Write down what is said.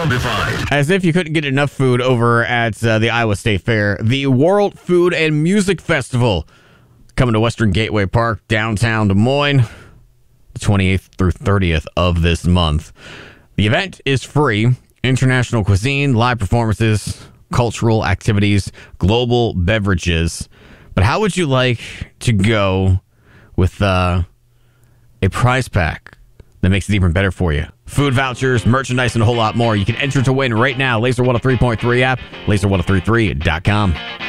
Zombified. As if you couldn't get enough food over at the Iowa State Fair, the World Food and Music Festival coming to Western Gateway Park, downtown Des Moines, the 28th through 30th of this month. The event is free. International cuisine, live performances, cultural activities, global beverages. But how would you like to go with a prize pack that makes it even better for you? Food vouchers, merchandise, and a whole lot more. You can enter to win right now. Laser 103.3 app, laser1033.com.